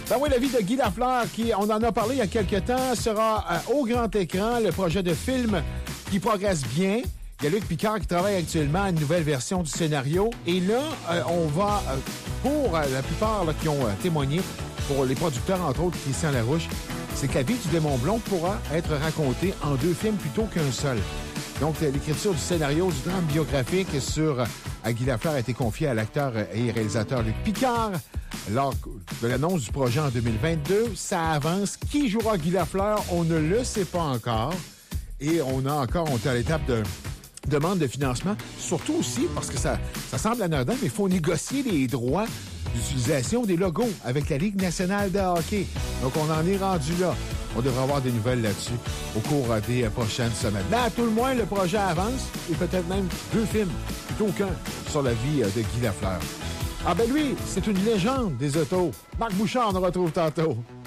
Ben oui, la vie de Guy Lafleur, qui, on en a parlé il y a quelques temps, sera au grand écran, le projet de film qui progresse bien. Il y a Luc Picard qui travaille actuellement à une nouvelle version du scénario. Et là, on va, pour la plupart là, qui ont témoigné, pour les producteurs, entre autres, Christian Larouche, c'est que la vie du démon blond pourra être racontée en 2 films plutôt qu'un seul. Donc, l'écriture du scénario du drame biographique sur Guy Lafleur a été confiée à l'acteur et réalisateur Luc Picard. Lors de l'annonce du projet en 2022, ça avance. Qui jouera Guy Lafleur? On ne le sait pas encore. Et on est à l'étape de demande de financement. Surtout aussi, parce que ça semble anodin, mais il faut négocier les droits d'utilisation des logos avec la Ligue nationale de hockey. Donc, on en est rendu là. On devrait avoir des nouvelles là-dessus au cours des prochaines semaines. Mais à tout le moins, le projet avance et peut-être même 2 films, plutôt qu'un, sur la vie de Guy Lafleur. Ah ben lui, c'est une légende des autos. Marc Bouchard, on le retrouve tantôt.